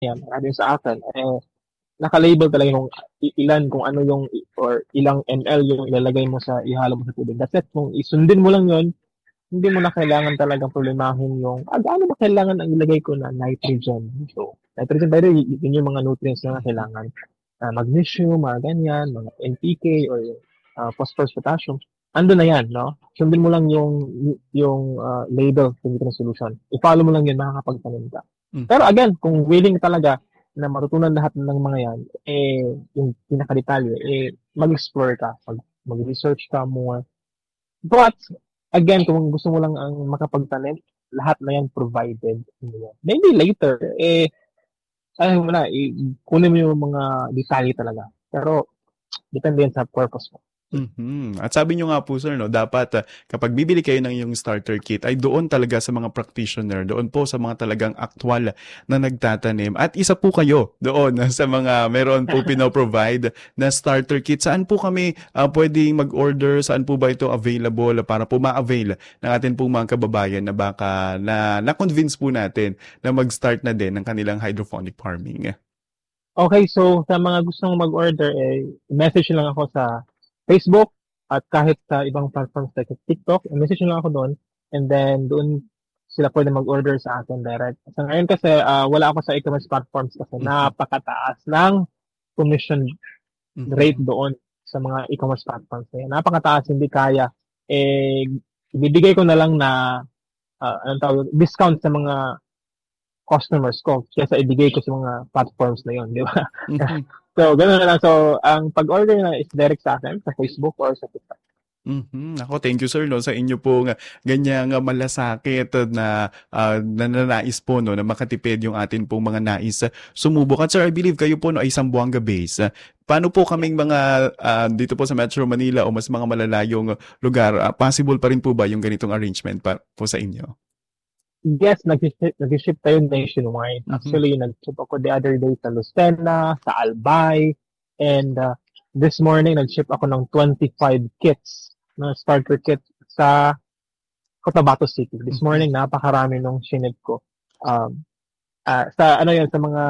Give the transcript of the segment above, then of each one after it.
yan, marami sa akin, naka-label talaga kung ilan, kung ano yung, or ilang ml yung ilalagay mo sa, ihalo mo sa tubig. That's it. Kung isundin mo lang yun, hindi mo na kailangan talagang problemahin yung, ano ba kailangan ang ilagay ko na nitrogen? So, nitrogen, by the way, yun yung mga nutrients na kailangan. Magnesium, mga ganyan, mga NPK, or phosphorus, potassium. Ando na yan, no? Sundin mo lang yung label sa nutrient solution. I-follow mo lang yun, makakapagtanim ka. Pero again, kung willing talaga na matutunan lahat ng mga yan, yung pinakadetalye, mag-explore ka, mag-research ka more. But, again, kung gusto mo lang ang makapagtanim, lahat na yan provided. Maybe later, ayaw mo na, kunin mo yung mga detalye talaga. Pero, depende yan sa purpose mo. At sabi nyo nga po sir, no, dapat kapag bibili kayo ng yung starter kit ay doon talaga sa mga practitioner, doon po sa mga talagang aktwal na nagtatanim. At isa po kayo doon sa mga meron po pinoprovide na starter kit. Saan po kami pwedeng mag-order? Saan po ba ito available para po ma-avail ng atin pong mga kababayan na baka na-convince po natin na mag-start na din ng kanilang hydroponic farming? Okay, so sa mga gustong mag-order, message lang ako sa Facebook at kahit sa ibang platforms like TikTok, message lang ako doon, and then doon sila pwede mag-order sa akin direct. Sa ngayon kasi wala ako sa e-commerce platforms kasi napakataas ng commission rate doon sa mga e-commerce platforms. Napakataas, hindi kaya. Ibibigay ko na lang na discount sa mga customers ko kaysa ibigay ko sa mga platforms na yon, di ba? So, gano'n na lang. So, ang pag-order na is direct sa akin, sa Facebook or sa TikTok. Ako, thank you sir no sa inyo pong ganyang malasakit na nananais po no na makatipid yung atin pong mga nais sumubok. At sir, I believe kayo po no ay Zamboanga base. Paano po kaming mga dito po sa Metro Manila o mas mga malalayong lugar, possible pa rin po ba yung ganitong arrangement po sa inyo? Yes, nag-ship tayo nationwide. Actually, nag-ship ako the other day sa Lucena, sa Albay, and this morning nag-ship ako ng 25 kits, na starter kit sa Cotabato City. This morning, napakarami nung shinip ko. Sa sa mga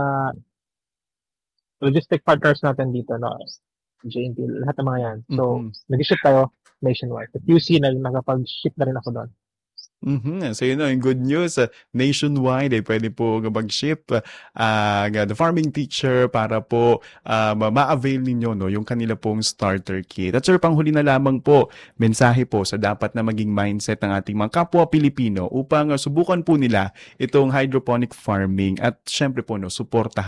logistic partners natin dito, no? JNT, lahat ng mga yan. So, nag-ship tayo nationwide. At UC, nakapag-ship na rin ako doon. So yun yung good news, nationwide pwede po mag-ship the farming teacher para po ma-avail ninyo no yung kanila pong starter kit. At sir, panghuli na lamang po, mensahe po sa dapat na maging mindset ng ating mga kapwa Pilipino upang subukan po nila itong hydroponic farming at syempre po no, suportahan